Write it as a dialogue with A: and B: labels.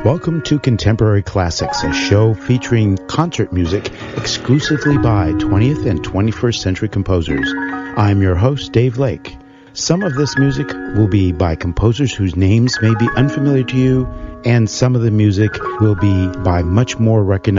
A: Welcome to Contemporary Classics, a show featuring concert music exclusively by 20th and 21st century composers. I'm your host, Dave Lake. Some of this music will be by composers whose names may be unfamiliar to you, and some of the music will be by much more recognized